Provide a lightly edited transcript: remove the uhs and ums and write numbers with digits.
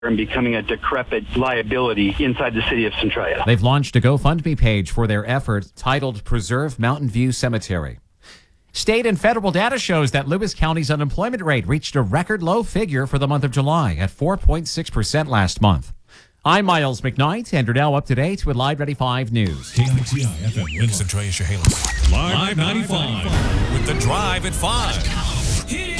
and becoming a decrepit liability inside the city of Centralia. They've launched a GoFundMe page for their effort titled Preserve Mountain View Cemetery. State and federal data shows that Lewis County's unemployment rate reached a record low figure for the month of July at 4.6% last month. I'm Miles McKnight, and you're now up to date with Live 95 News. KITI FM Centralia Chehalis. Live 95 with The Drive at 5.